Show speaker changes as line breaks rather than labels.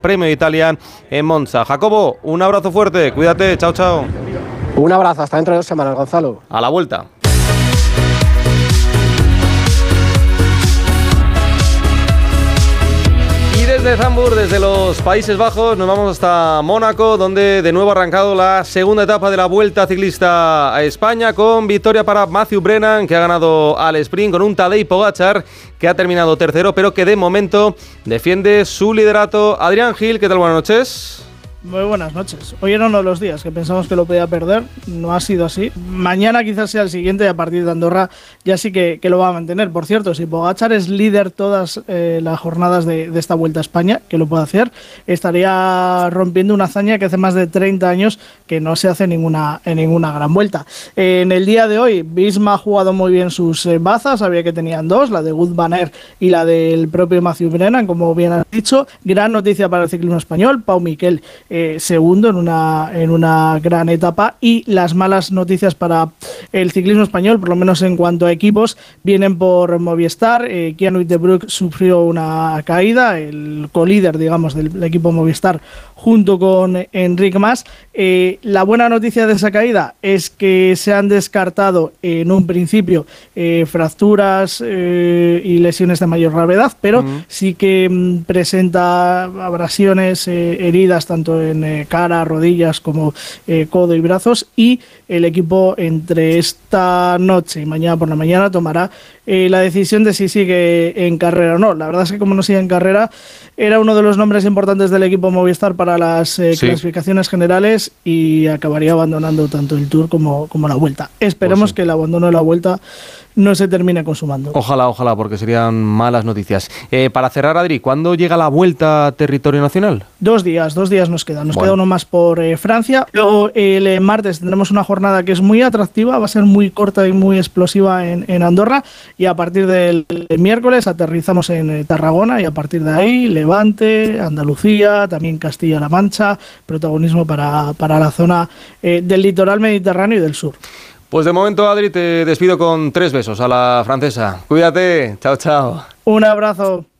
Premio de Italia en Monza. Jacobo, un abrazo fuerte, cuídate, chao, chao.
Un abrazo, hasta dentro de 2 semanas, Gonzalo.
A la vuelta. Y desde Zandvoort, desde los Países Bajos, nos vamos hasta Mónaco, donde de nuevo ha arrancado la segunda etapa de la Vuelta Ciclista a España, con victoria para Matthew Brennan, que ha ganado al sprint, con un Tadej Pogačar, que ha terminado tercero, pero que de momento defiende su liderato. Adrián Gil, ¿qué tal? Buenas noches.
Muy buenas noches. Hoy era uno de los días que pensamos que lo podía perder, no ha sido así. Mañana quizás sea el siguiente y a partir de Andorra ya sí que lo va a mantener. Por cierto, si Pogačar es líder todas las jornadas de esta Vuelta a España, que lo puede hacer, estaría rompiendo una hazaña que hace más de 30 años que no se hace en ninguna gran vuelta. En el día de hoy, Visma ha jugado muy bien sus bazas, sabía que tenían dos, la de Wout van Aert y la del propio Matthew Brennan, como bien has dicho. Gran noticia para el ciclismo español, Pau Miquel segundo en una gran etapa, y las malas noticias para el ciclismo español, por lo menos en cuanto a equipos, vienen por Movistar. Kian Uijtdebroek sufrió una caída, el colíder, digamos, del equipo Movistar, junto con Enric Mas. La buena noticia de esa caída es que se han descartado en un principio fracturas y lesiones de mayor gravedad, pero sí que presenta abrasiones, heridas tanto en cara, rodillas como codo y brazos, y el equipo entre esta noche y mañana por la mañana tomará la decisión de si sigue en carrera o no. La verdad es que como no sigue en carrera, era uno de los nombres importantes del equipo Movistar para las clasificaciones generales, y acabaría abandonando tanto el Tour como la Vuelta. Esperemos que el abandono de la Vuelta no se termine consumando.
Ojalá, porque serían malas noticias. Para cerrar, Adri, ¿cuándo llega la Vuelta a territorio nacional?
2 días nos queda. Nos queda uno más por Francia. Luego el martes tendremos una jornada que es muy atractiva, va a ser muy corta y muy explosiva en Andorra, y a partir del miércoles aterrizamos en Tarragona, y a partir de ahí Levante, Andalucía, también Castilla-La Mancha, protagonismo para la zona del litoral mediterráneo y del sur.
Pues de momento, Adri, te despido con 3 besos a la francesa. Cuídate, chao, chao.
Un abrazo.